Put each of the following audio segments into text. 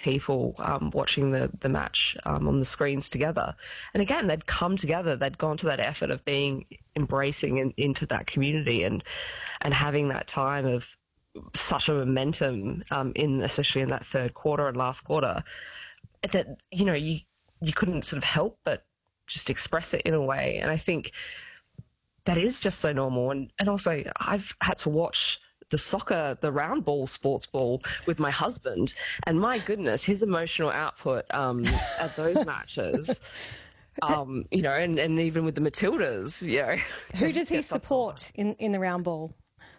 people watching the match on the screens together. And again, they'd come together, they'd gone to that effort of being embracing into that community and having that time of such a momentum especially in that third quarter and last quarter, that, you know, you couldn't sort of help but just express it in a way. And I think that is just so normal. And also I've had to watch the round ball, sports ball with my husband, and my goodness, his emotional output at those matches, you know, and even with the Matildas, you know. Who does he support in the round ball?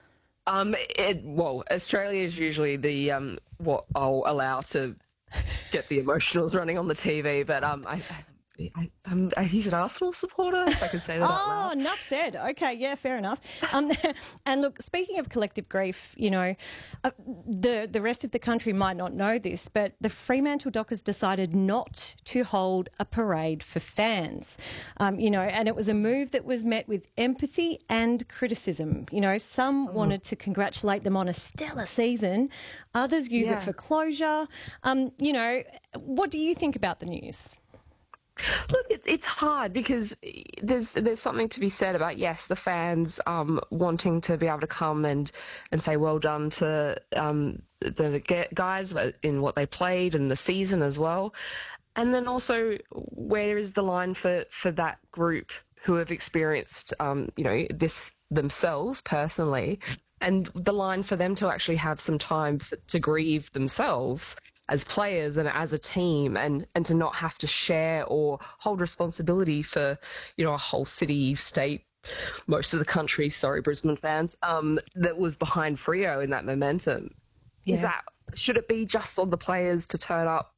Well, Australia is usually the what I'll allow to get the emotionals running on the TV, but he's an Arsenal supporter, if I can say that out loud. Oh, enough said. Okay, yeah, fair enough. And look, speaking of collective grief, you know, the rest of the country might not know this, but the Fremantle Dockers decided not to hold a parade for fans, you know, and it was a move that was met with empathy and criticism. You know, some wanted to congratulate them on a stellar season, others use it for closure. You know, what do you think about the news? Look, it's hard because there's something to be said about, yes, the fans wanting to be able to come and say well done to the guys in what they played and the season as well. And then also, where is the line for that group who have experienced, you know, this themselves personally, and the line for them to actually have some time to grieve themselves as players and as a team, and to not have to share or hold responsibility for, you know, a whole city, state, most of the country, sorry, Brisbane fans, that was behind Freo in that momentum. Yeah. Should it be just on the players to turn up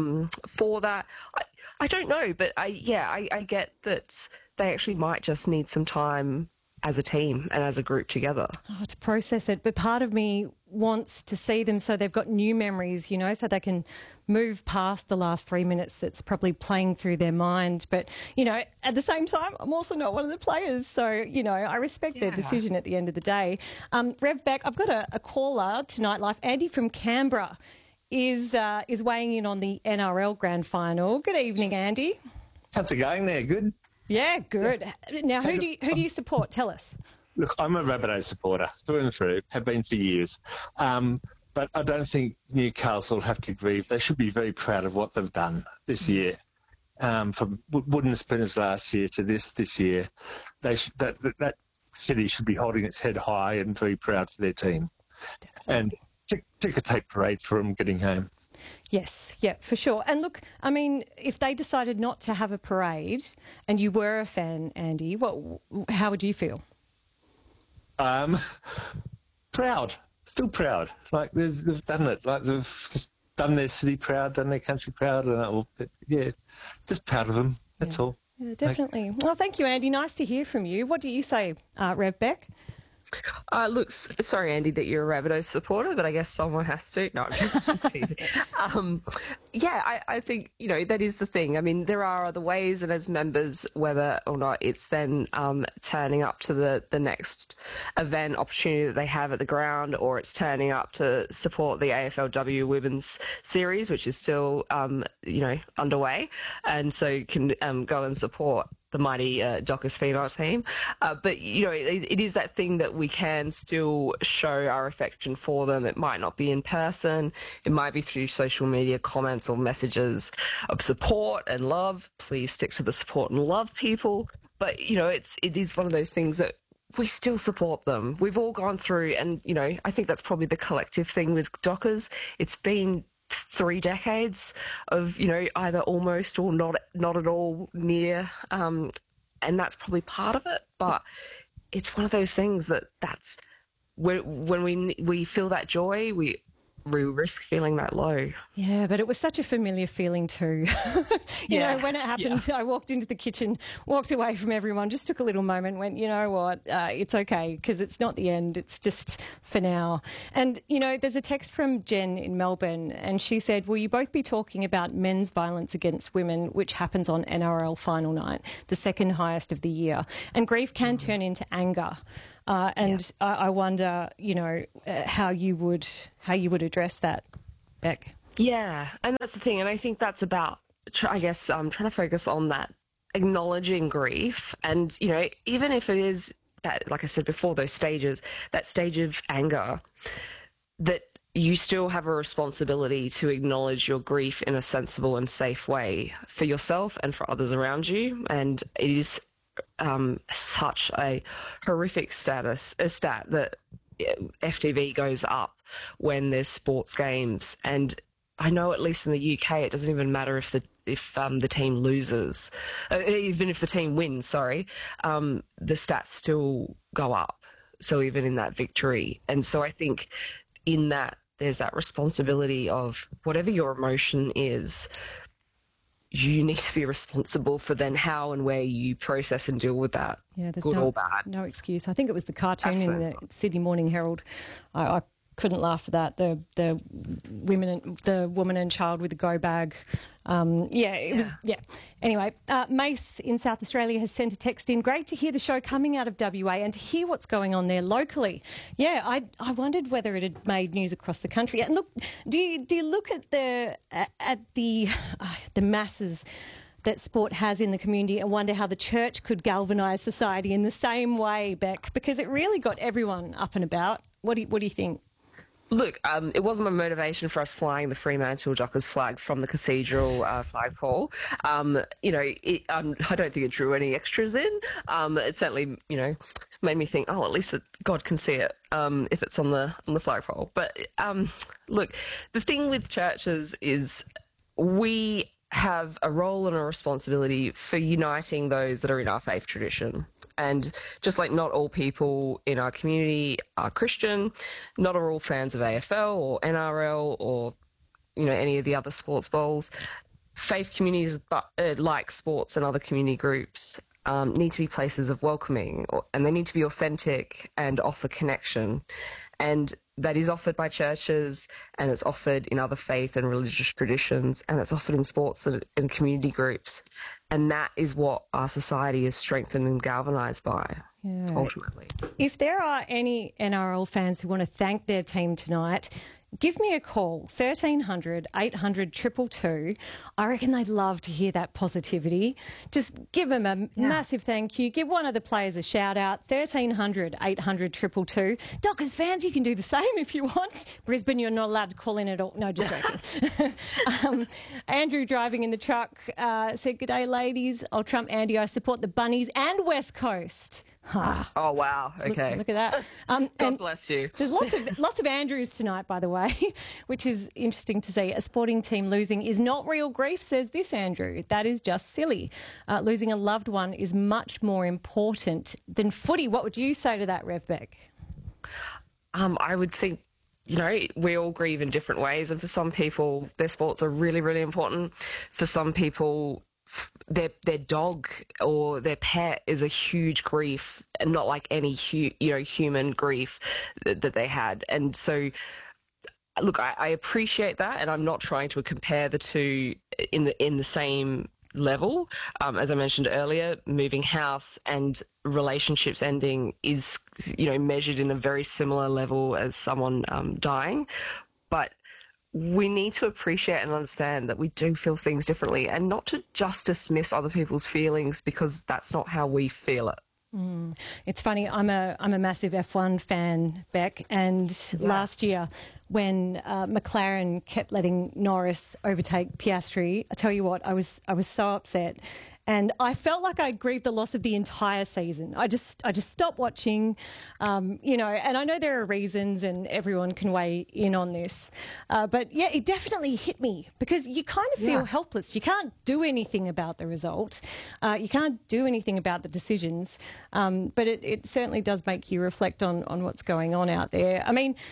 for that? I don't know, but I get that they actually might just need some time as a team and as a group together. Oh, to process it. But part of me wants to see them so they've got new memories, you know, so they can move past the last 3 minutes that's probably playing through their mind. But, you know, at the same time, I'm also not one of the players. So, you know, I respect their decision at the end of the day. Rev Beck, I've got a caller to Nightlife. Andy from Canberra is weighing in on the NRL Grand Final. Good evening, Andy. How's it going there? Good? Yeah, good. Now, who do you support? Tell us. Look, I'm a Rabbitohs supporter, through and through, have been for years. But I don't think Newcastle have to grieve. They should be very proud of what they've done this year. From wooden spinners last year to this year, that city should be holding its head high and very proud for their team. Definitely. And ticker tape parade for them getting home. Yes, yeah, for sure. And look, I mean, if they decided not to have a parade and you were a fan, Andy, how would you feel? Proud, still proud. Like they've done it. Like they've just done their city proud, done their country proud, and just proud of them. That's all. Yeah, definitely. Well, thank you, Andy. Nice to hear from you. What do you say, Rev Beck? Look, sorry, Andy, that you're a Rabbitohs supporter, but I guess someone has to. No, it's just teasing. I think, you know, that is the thing. I mean, there are other ways, and as members, whether or not it's then turning up to the next event opportunity that they have at the ground, or it's turning up to support the AFLW Women's Series, which is still, you know, underway, and so you can go and support the mighty Dockers female team. But, you know, it is that thing that we can still show our affection for them. It might not be in person. It might be through social media comments or messages of support and love. Please stick to the support and love, people. But, you know, it is one of those things that we still support them. We've all gone through, and, you know, I think that's probably the collective thing with Dockers. It's been 3 decades of, you know, either almost or not at all near, and that's probably part of it. But it's one of those things that's when we feel that joy, we risk feeling that low. Yeah, but it was such a familiar feeling too. you know, when it happened, I walked into the kitchen, walked away from everyone, just took a little moment, went, you know what, it's okay, because it's not the end, it's just for now. And, you know, there's a text from Jen in Melbourne, and she said, will you both be talking about men's violence against women, which happens on NRL final night, the second highest of the year? And grief can turn into anger. I wonder, you know, how you would address that, Beck. Yeah, and that's the thing, and I think that's about, I guess, trying to focus on that, acknowledging grief, and even if it is that, like I said before, those stages, that stage of anger, that you still have a responsibility to acknowledge your grief in a sensible and safe way for yourself and for others around you, and it is such a horrific stat that FTV goes up when there's sports games, and I know at least in the UK it doesn't even matter if the team loses, even if the team wins. Sorry, the stats still go up. So even in that victory, and so I think in that there's that responsibility of whatever your emotion is, you need to be responsible for then how and where you process and deal with that, Yeah, there's good or bad. no excuse. I think it was the cartoon Absolutely. in the Sydney Morning Herald. I couldn't laugh at that. The woman and child with the go bag. It was. Yeah. Anyway, Mace in South Australia has sent a text in. Great to hear the show coming out of WA and to hear what's going on there locally. Yeah, I wondered whether it had made news across the country. And look, do you look at the masses that sport has in the community and wonder how the church could galvanise society in the same way, Beck? Because it really got everyone up and about. What do you think? Look, it wasn't my motivation for us flying the Fremantle Dockers flag from the cathedral flagpole. I don't think it drew any extras in. It certainly, made me think, at least God can see it if it's on the flagpole. But look, the thing with churches is we have a role and a responsibility for uniting those that are in our faith tradition. And just like not all people in our community are Christian, not all fans of AFL or NRL or, any of the other sports bowls, faith communities, like sports and other community groups, need to be places of welcoming, and they need to be authentic and offer connection. And that is offered by churches, and it's offered in other faith and religious traditions, and it's offered in sports and community groups. And that is what our society is strengthened and galvanised by, ultimately. If there are any NRL fans who want to thank their team tonight, give me a call, 1300 800 222. I reckon they'd love to hear that positivity. Just give them a massive thank you. Give one of the players a shout out, 1300 800 222. Dockers fans, you can do the same if you want. Brisbane, you're not allowed to call in at all. No, just joking. Andrew driving in the truck said, "G'day, ladies. I'll trump Andy. I support the Bunnies and West Coast." Oh, wow. Okay. Look at that. God bless you. There's lots of Andrews tonight, by the way, which is interesting to see. A sporting team losing is not real grief, says this Andrew. That is just silly. Losing a loved one is much more important than footy. What would you say to that, Rev Beck? I would think, we all grieve in different ways. And for some people, their sports are really, really important. For some people, their dog or their pet is a huge grief, and not like any human grief that they had. And so, look, I appreciate that, and I'm not trying to compare the two in the same level. As I mentioned earlier, moving house and relationships ending is measured in a very similar level as someone dying, but we need to appreciate and understand that we do feel things differently, and not to just dismiss other people's feelings because that's not how we feel it. It's funny, I'm a massive F1 fan, Beck, and last year when McLaren kept letting Norris overtake Piastri, I tell you what, I was so upset. And I felt like I grieved the loss of the entire season. I just stopped watching, and I know there are reasons and everyone can weigh in on this. But, yeah, it definitely hit me because you kind of feel helpless. You can't do anything about the result. You can't do anything about the decisions. But it certainly does make you reflect on what's going on out there. I mean,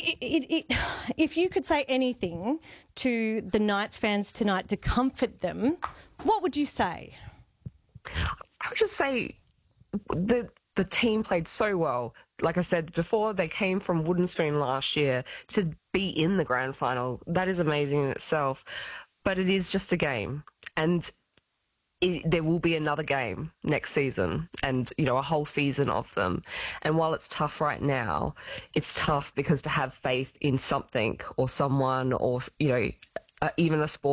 if you could say anything to the Knights fans tonight to comfort them, what would you say? I would just say the team played so well. Like I said before, they came from wooden spoon last year to be in the grand final. That is amazing in itself. But it is just a game. And there will be another game next season, and a whole season of them. And while it's tough right now, it's tough because to have faith in something or someone, or even a sport